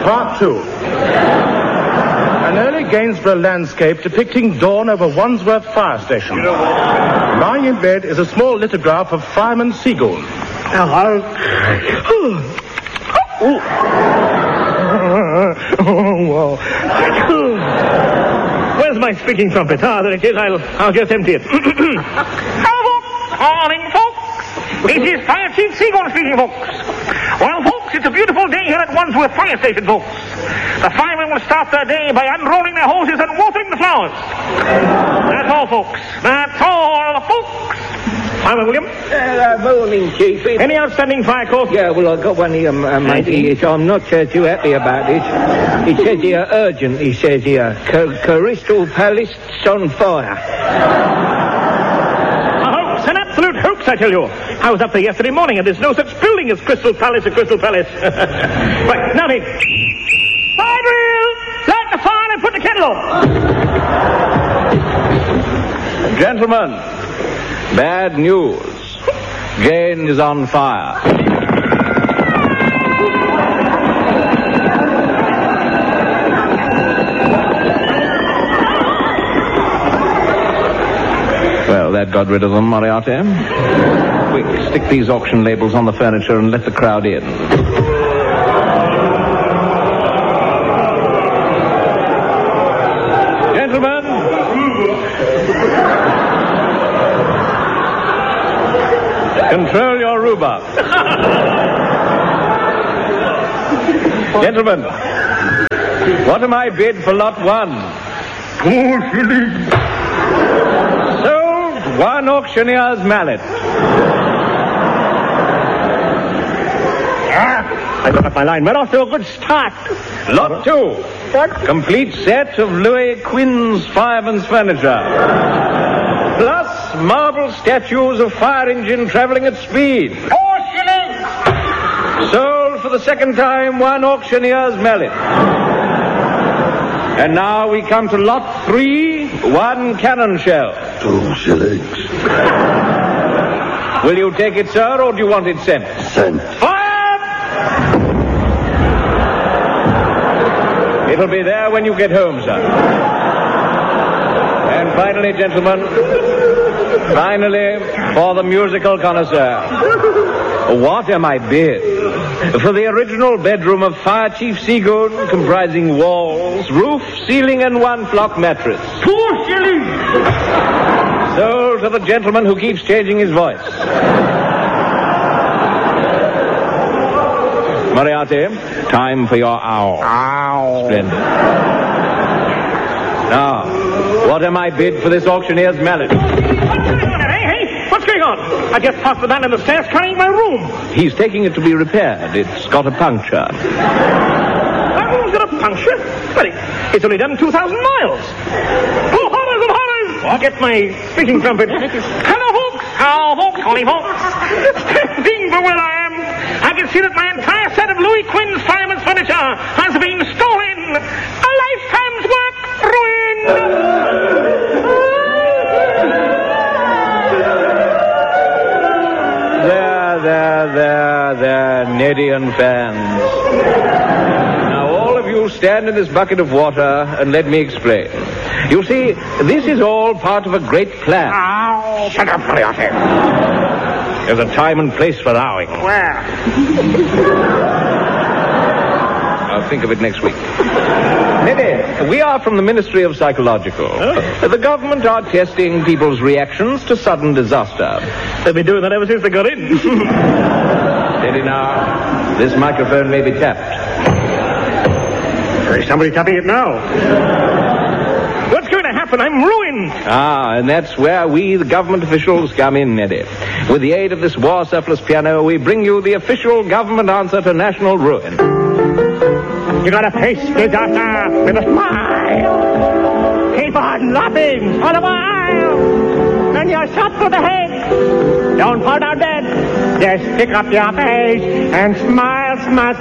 Part 2. An early Gainsborough landscape depicting dawn over Wandsworth Fire Station. Lying in bed is a small lithograph of Fireman Seagoon. Where's my speaking trumpet? There it is. I'll just empty it. Morning, folks. This is Fire Chief Seagoon speaking, folks. Well, folks, it's a beautiful day here at Wandsworth Fire Station, folks. The firemen will start their day by unrolling their hoses and watering the flowers. That's all, folks. That's all, folks. Fireman William? Morning, Chief. Any outstanding fire calls? Yeah, well, I've got one here, matey. I'm not too happy about this. It says here, urgent, he says here. Crystal Palace on fire. Absolute hoax, I tell you. I was up there yesterday morning, and there's no such building as Crystal Palace or Crystal Palace. Right, now then. Fire drill! Light the fire and put the kettle on. Gentlemen, bad news. Jane is on fire. Well, that got rid of them, Moriarty. Quick, stick these auction labels on the furniture and let the crowd in. Gentlemen. Control your rhubarb. Gentlemen, what am I bid for lot 1? 4 shillings. One auctioneer's mallet. I got up my line. We're off to a good start. Lot 2. Complete set of Louis Quinn's fireman's furniture. Plus marble statues of fire engine traveling at speed. 4 shillings. Sold for the second time, one auctioneer's mallet. And now we come to lot 3, one cannon shell. 2 shillings. Will you take it, sir, or do you want it sent? Sent. Fire! It'll be there when you get home, sir. And finally, gentlemen, for the musical connoisseur, what am I bid? For the original bedroom of Fire Chief Seagoon, comprising walls, roof, ceiling, and one flock mattress. 2 shillings. Sold to the gentleman who keeps changing his voice. Moriarty, time for your owl. Ow. Splendid. Now, what am I bid for this auctioneer's mallet? Hey, what's going on? I just passed the man on the stairs carrying my room. He's taking it to be repaired. It's got a puncture. My room's got a puncture? Well, it's only done 2,000 miles. Oh, horrors of horrors! I'll get my speaking trumpet. Hello, folks! How, folks? Holly, folks! Standing for where I am, I can see that my entire set of Louis Quinn's fireman's furniture has been stolen. A lifetime's work ruined. There, Nedian fans. Now, all of you stand in this bucket of water and let me explain. You see, this is all part of a great plan. Ow! Shut up, Moriarty. There's a time and place for rowing. Where? I'll think of it next week. Neddy, we are from the Ministry of Psychological. The government are testing people's reactions to sudden disaster. They've been doing that ever since they got in. Steady now. This microphone may be tapped. There's somebody tapping it now. What's going to happen? I'm ruined. And that's where we, the government officials, come in, Neddy. With the aid of this war surplus piano, we bring you the official government answer to national ruin. You gotta face disaster with a smile. Keep on laughing all the while. When you're shot through the head, don't fall down dead. Just pick up your face and smile, smile,